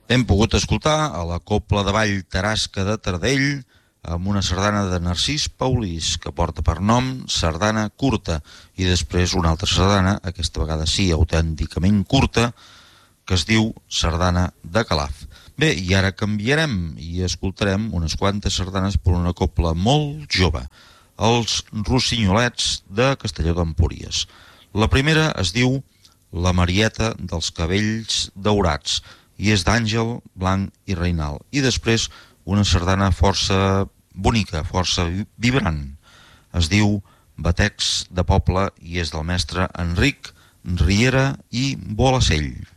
Hem pogut escoltar a la Cobla de Ball Tarasca de Taradell amb una sardana de Narcís Paulís que porta per nom Sardana Curta, i després una altra sardana, aquesta vegada sí, autènticament curta, que es diu Sardana de Calaf. Bé, i ara canviarem i escoltarem unes quantes sardanes per una cobla molt jove, els Rossinyolets de Castelló d'Empúries. La primera es diu La Marieta dels Cabells Daurats i és d'Àngel Blanc i Reinal. I després una sardana força bonica, força vibrant. Es diu Batecs de Poble i és del mestre Enric Riera i Bolacell.